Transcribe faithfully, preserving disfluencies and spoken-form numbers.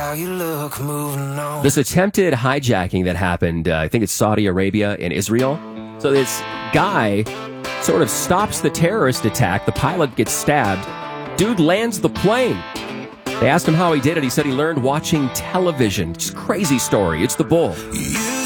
how you look moving on. This attempted hijacking that happened, uh, I think it's Saudi Arabia and Israel. So this guy sort of stops the terrorist attack. The pilot gets stabbed. Dude lands the plane. They asked him how he did it. He said he learned watching television. Just crazy story. It's The Bull. You